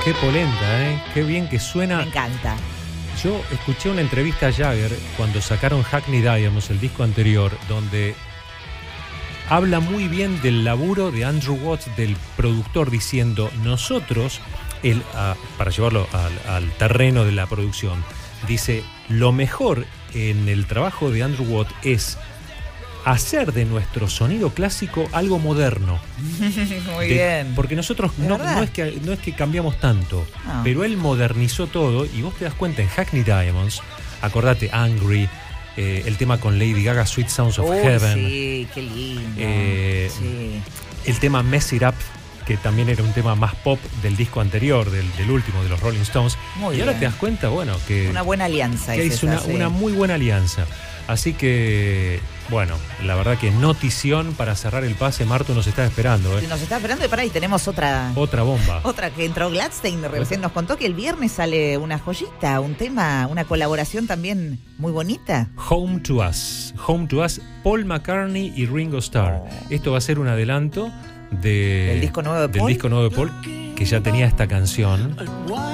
Qué polenta, ¿eh? Qué bien que suena. Me encanta. Yo escuché una entrevista a Jagger cuando sacaron Hackney Diamonds, el disco anterior, donde habla muy bien del laburo de Andrew Watts, del productor, diciendo, nosotros, para llevarlo al terreno de la producción, dice, lo mejor en el trabajo de Andrew Watts es hacer de nuestro sonido clásico algo moderno. Muy bien. Porque nosotros no es que cambiamos tanto, pero él modernizó todo y vos te das cuenta en Hackney Diamonds, acordate, Angry, el tema con Lady Gaga, Sweet Sounds of Heaven. Sí, qué lindo. Sí. El tema Mess It Up, que también era un tema más pop del disco anterior, del último, de los Rolling Stones. Muy y bien. Ahora te das cuenta, bueno, que... Una buena alianza. Que es una muy buena alianza. Así que, bueno, la verdad que notición para cerrar el pase. Martu nos está esperando. Nos está esperando y y tenemos otra bomba. Otra que entró Gladstein, recién nos contó que el viernes sale una joyita, un tema, una colaboración también muy bonita. Home to Us, Paul McCartney y Ringo Starr. Esto va a ser un adelanto del disco nuevo de Paul, que ya tenía esta canción.